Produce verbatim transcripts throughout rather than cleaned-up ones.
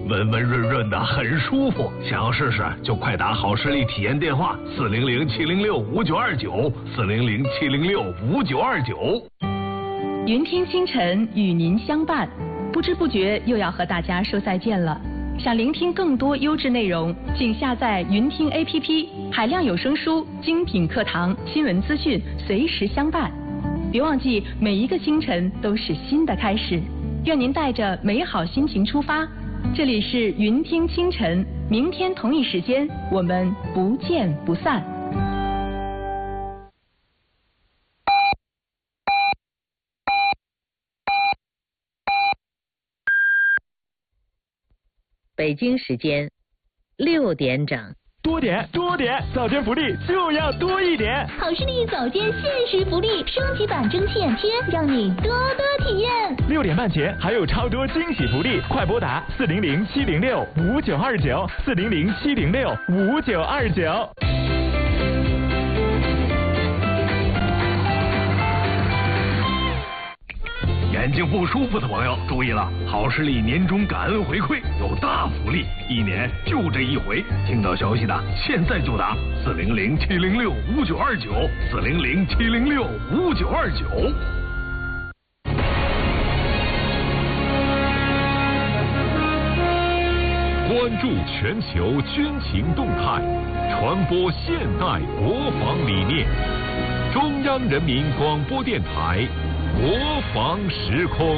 温温润润的，很舒服。想要试试就快打好视力体验电话四零零七零六五九二九四零零七零六五九二九。 云听清晨与您相伴，不知不觉又要和大家说再见了。想聆听更多优质内容，请下载云听 A P P， 海量有声书、精品课堂、新闻资讯，随时相伴。别忘记，每一个清晨都是新的开始。愿您带着美好心情出发。这里是云听清晨，明天同一时间我们不见不散。 北京时间六点整。 多点多点，早间福利就要多一点。 好视力早间限时福利，升级版蒸汽眼贴，让你多多体验。 六点半前还有超多惊喜福利，快拨打四零零七零六五九二九四零零七零六五九二九。 眼睛不舒服的朋友注意了，好视力年终感恩回馈有大福利，一年就这一回。听到消息的现在就打四零零七零六五九二九四零零七零六五九二九。 关注全球军情动态，传播现代国防理念。中央人民广播电台。国防时空，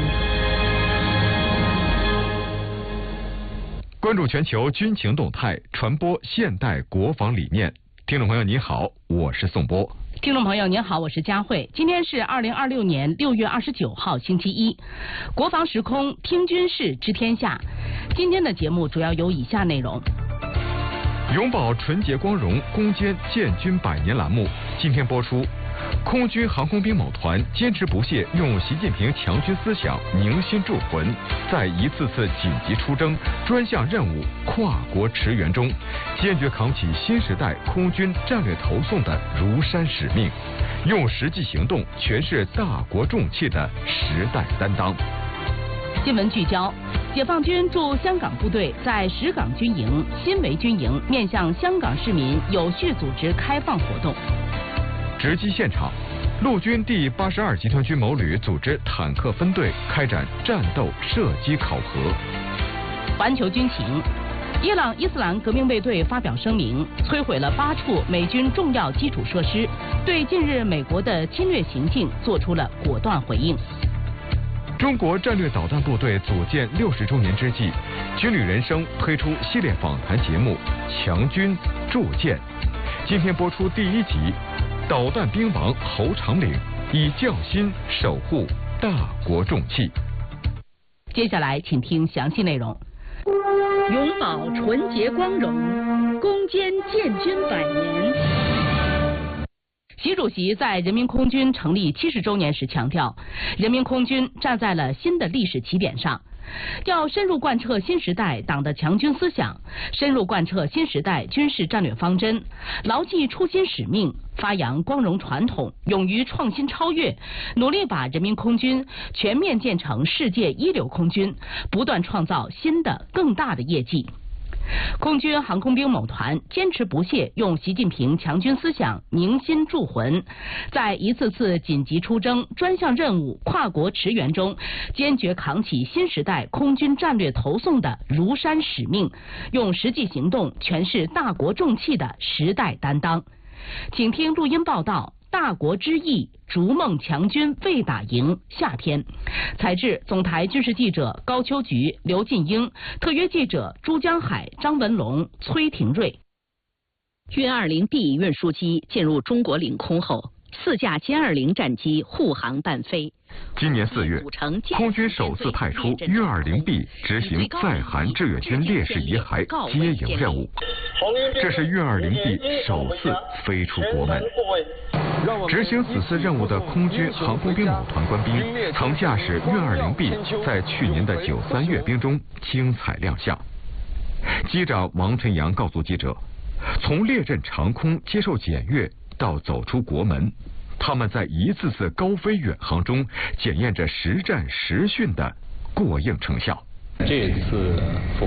关注全球军情动态，传播现代国防理念。听众朋友你好，我是宋波。 听众朋友您好，我是佳慧。今天是二零二六年六月二十九号星期一，国防时空听军事知天下。今天的节目主要有以下内容： 永葆纯洁光荣，攻坚建军百年栏目今天播出。空军航空兵某团坚持不懈，用习近平强军思想凝心铸魂，在一次次紧急出征、专项任务、跨国驰援中，坚决扛起新时代空军战略投送的如山使命，用实际行动诠释大国重器的时代担当。 新闻聚焦：解放军驻香港部队在石港军营、新围军营面向香港市民有序组织开放活动。 直击现场，陆军第八十二集团军某旅组织坦克分队开展战斗射击考核。 环球军情：伊朗伊斯兰革命卫队发表声明，摧毁了八处美军重要基础设施，对近日美国的侵略行径做出了果断回应。 中国战略导弹部队组建六十周年之际，军旅人生推出系列访谈节目《强军铸剑》，今天播出第一集。导弹兵王侯长岭以匠心守护大国重器。 接下来请听详细内容。 永葆纯洁光荣，攻坚建军百年。 习主席在人民空军成立七十周年时强调，人民空军站在了新的历史起点上，要深入贯彻新时代党的强军思想，深入贯彻新时代军事战略方针，牢记初心使命，发扬光荣传统，勇于创新超越，努力把人民空军全面建成世界一流空军，不断创造新的更大的业绩。空军航空兵某团坚持不懈，用习近平强军思想凝心铸魂，在一次次紧急出征、专项任务、跨国驰援中，坚决扛起新时代空军战略投送的如山使命，用实际行动诠释大国重器的时代担当。请听录音报道《大国之翼，逐梦强军未打赢》下篇，采制总台军事记者高秋菊、刘进英，特约记者朱江海、张文龙、崔廷瑞。 运二零 B 运输机进入中国领空后，四架歼二零战机护航伴飞。 今年四月，空军首次派出运二零 B 执行在韩志愿军烈士遗骸接营任务，这是运二零 B 首次飞出国门。执行此次任务的空军航空兵某团官兵曾驾驶运二零 B 在去年的九三阅兵中精彩亮相。机长王晨阳告诉记者，从列阵长空接受检阅到走出国门，他们在一次次高飞远航中检验着实战实训的过硬成效。 这次